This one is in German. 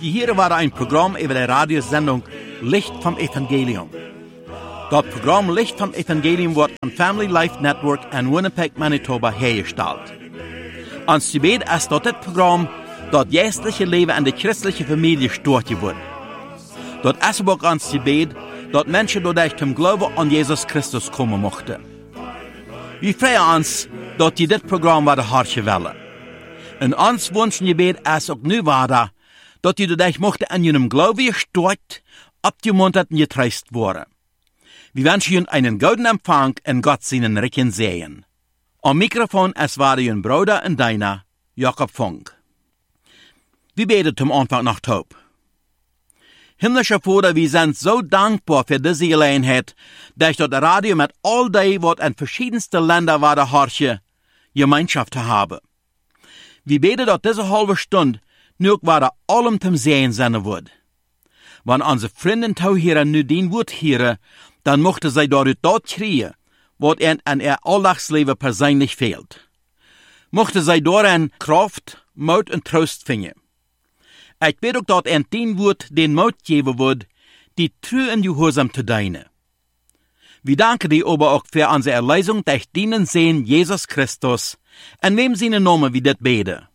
Hier war ein Programm über die Radiosendung Licht vom Evangelium. Das Programm Licht vom Evangelium wird am Family Life Network in Winnipeg, Manitoba hergestellt. Ons gebed ist dat dit Programm dat geestliche Leben in der christlichen Familie stärken wird. Dat ist aber auch ons gebed dat Menschen dadurch zum Glauben an Jesus Christus kommen mochten. Wir freuen uns, dat die dit Programm werden hartje willen. Und ons wünschen gebed ist auch nu weiter, dat die dadurch mochten an jenem Glauben gestärkt, abgemuntert und getröstet worden. Wir wünschen Ihnen einen guten Empfang in Gott seinen Recken sehen. Am Mikrofon es war Ihr Bruder und deiner, Jakob Funk. Wir beten zum Anfang nach Taub. Himmlischer Vater, wir sind so dankbar für diese Gelegenheit, dass das Radio mit all dem, was in verschiedensten Ländern war, Harche, Gemeinschaft haben. Wir beten, dass diese halbe Stunde nur war allem zum Sehen sein wird. Wenn unsere Freunde hier nu den Wort hören, dann mochte sie dort kriegen, was ihnen an ihr Alltagsleben persönlich fehlt. Mochte sie darin Kraft, Mut und Trost finden. Ich bete auch, dass ihnen den Wort den Mut geben wird, die treu und gehorsam zu dienen. Wir danken dir aber auch für unsere Erlösung durch deinen Sohn Jesus Christus, in wem seine Namen wir das beten.